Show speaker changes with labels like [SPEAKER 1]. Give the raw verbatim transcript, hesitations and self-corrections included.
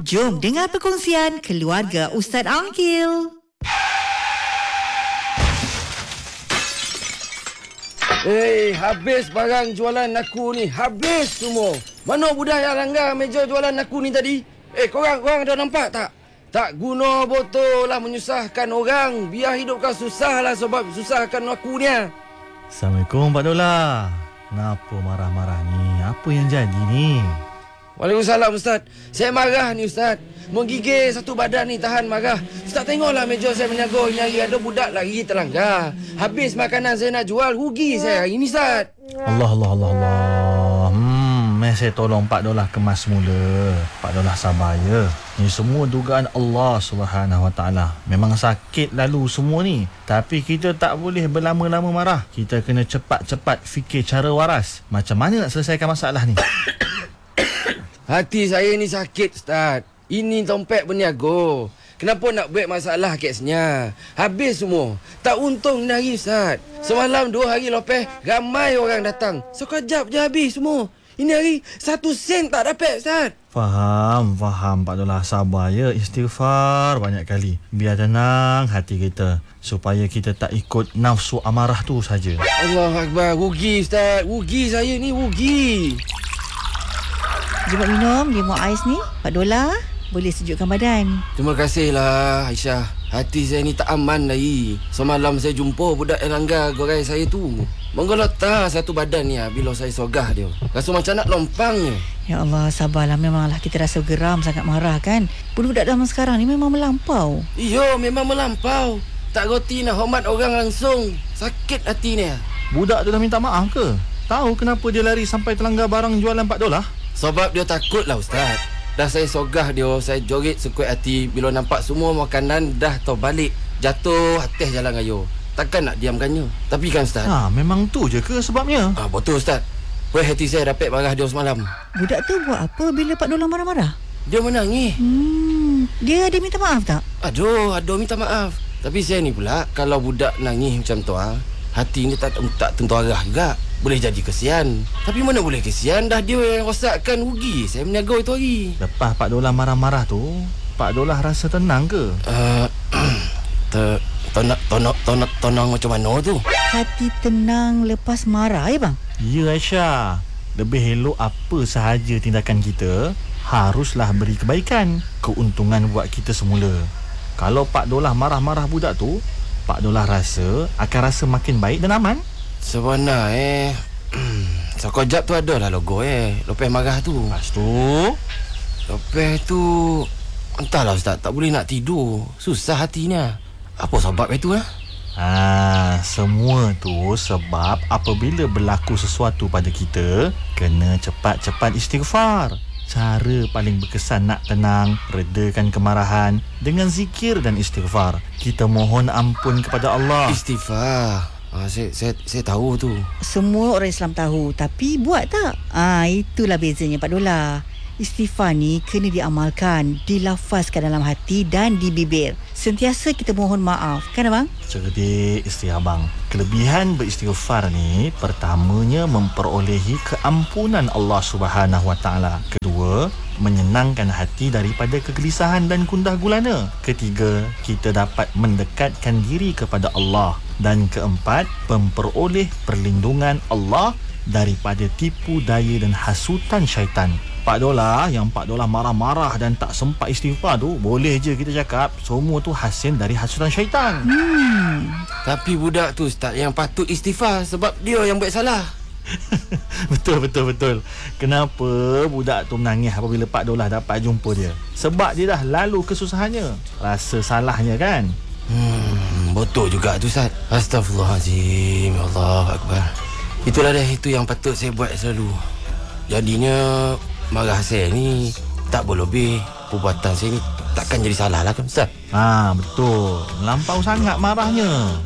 [SPEAKER 1] Jom dengar perkongsian keluarga Ustaz Angkil.
[SPEAKER 2] Eh, hey, habis barang jualan aku ni. Habis semua. Mana budak yang langgar meja jualan aku ni tadi? Eh, korang, korang dah nampak tak? Tak guna botol lah menyusahkan orang. Biar hidup kau susah lah sebab susahkan aku ni.
[SPEAKER 3] Assalamualaikum Pak Dola. Kenapa marah-marah ni? Apa yang jadi ni?
[SPEAKER 2] Waalaikumsalam Ustaz. Saya marah ni Ustaz. Menggigil satu badan ni tahan marah. Ustaz tengoklah meja saya menyaga. Ini hari ada budak lagi terlanggar. Habis makanan saya nak jual. Rugi saya hari ni Ustaz.
[SPEAKER 3] Allah Allah Allah Allah. Hmm, meh saya tolong Pak Dola kemas semula. Pak Dola sabar ya. Ini semua dugaan Allah Subhanahu Wa Taala. Memang sakit lalu semua ni. Tapi kita tak boleh berlama-lama marah. Kita kena cepat-cepat fikir cara waras. Macam mana nak selesaikan masalah ni?
[SPEAKER 2] Hati saya ni sakit Ustaz. Ini dompet berniaga. Kenapa nak buat masalah kesnya? Habis semua. Tak untung ni hari Ustaz. Semalam dua hari lepas ramai orang datang. Sekejap je habis semua. Ini hari satu sen tak dapat Ustaz.
[SPEAKER 3] Faham, faham Pak Dola. Sabar ya. Istighfar banyak kali. Biar tenang hati kita. Supaya kita tak ikut nafsu amarah tu saja.
[SPEAKER 2] Allah Akbar. Rugi Ustaz. Rugi saya ni rugi.
[SPEAKER 1] Jom minum limau ais ni, Pak Dola. Boleh sejukkan badan.
[SPEAKER 2] Terima kasihlah Aisyah. Hati saya ni tak aman lagi. Semalam saya jumpa budak yang langgar gorai saya tu. Menggolota satu badan ni bila saya sogah dia. Rasa macam nak lompangnya.
[SPEAKER 1] Ya Allah, sabarlah. Memanglah kita rasa geram sangat marah kan. Budak zaman sekarang ni memang melampau.
[SPEAKER 2] Iyo, memang melampau. Tak roti nak hormat orang langsung. Sakit hati ni.
[SPEAKER 3] Budak tu dah minta maaf ke? Tahu kenapa dia lari sampai terlanggar barang jualan Pak Dola?
[SPEAKER 2] Sebab dia takut lah Ustaz. Dah saya sogah dia, saya joget sekuat hati. Bila nampak semua makanan dah tau balik, jatuh atas jalan raya. Takkan nak diamkannya. Tapi kan Ustaz,
[SPEAKER 3] Ha, memang tu je ke sebabnya?
[SPEAKER 2] ah, betul Ustaz. Puas hati saya dapat marah dia semalam.
[SPEAKER 1] Budak tu buat apa bila Pak Dola marah-marah?
[SPEAKER 2] Dia menangis.
[SPEAKER 1] Hmm, dia ada minta maaf tak?
[SPEAKER 2] Aduh, aduh minta maaf. Tapi saya ni pula, kalau budak nangis macam tu, ah, hati ni tak, tak tentu arah juga. Boleh jadi kesian. Tapi mana boleh kesian, dah dia yang rosakkan, rugi saya berniaga itu hari.
[SPEAKER 3] Lepas Pak Dola marah-marah tu, Pak Dola rasa tenang ke?
[SPEAKER 2] Uh, ter, tonak, tonak, tonak, tonang macam mana tu?
[SPEAKER 1] Hati tenang lepas marah ya bang?
[SPEAKER 3] Ya Aisyah. Lebih elok apa sahaja tindakan kita, haruslah beri kebaikan, keuntungan buat kita semula. Kalau Pak Dola marah-marah budak tu, Pak Dola rasa akan rasa makin baik dan aman.
[SPEAKER 2] Sebenar eh sekejap tu ada lah logo eh lepas marah tu.
[SPEAKER 3] Lepas tu
[SPEAKER 2] Lepas tu entahlah Ustaz, tak boleh nak tidur. Susah hatinya. Apa sebab itu lah?
[SPEAKER 3] ha, semua tu sebab apabila berlaku sesuatu pada kita, kena cepat-cepat istighfar. Cara paling berkesan nak tenang, redakan kemarahan dengan zikir dan istighfar. Kita mohon ampun kepada Allah.
[SPEAKER 2] Istighfar. Ah, saya, saya saya tahu tu.
[SPEAKER 1] Semua orang Islam tahu, tapi buat tak? Ah, itulah bezanya Pak Dola. Istighfar ni kena diamalkan, dilafazkan dalam hati dan di bibir. Sentiasa kita mohon maaf, kan abang?
[SPEAKER 3] Cerdik isteri abang. Kelebihan beristighfar ni, pertamanya memperolehi keampunan Allah Subhanahu Wa Taala. Kedua, menyenangkan hati daripada kegelisahan dan gundah gulana. Ketiga, kita dapat mendekatkan diri kepada Allah. Dan keempat, memperoleh perlindungan Allah daripada tipu daya dan hasutan syaitan. Pak Dola, yang Pak Dola marah-marah dan tak sempat istighfar tu, boleh je kita cakap semua tu hasil dari hasutan syaitan.
[SPEAKER 1] Hmm.
[SPEAKER 2] Tapi budak tu Ustaz yang patut istighfar sebab dia yang buat salah.
[SPEAKER 3] Betul, betul, betul. Kenapa budak tu menangis apabila Pak Dola dapat jumpa dia? Sebab dia dah lalu kesusahannya. Rasa salahnya kan?
[SPEAKER 2] Hmm, betul juga tu Ustaz. Astaghfirullahaladzim. Allah Akbar. Itulah dah, itu yang patut saya buat selalu. Jadinya marah saya ni tak berlebih. Perbuatan saya ni takkan jadi salah lah kan Ustaz?
[SPEAKER 3] Ah, betul. Melampau sangat marahnya.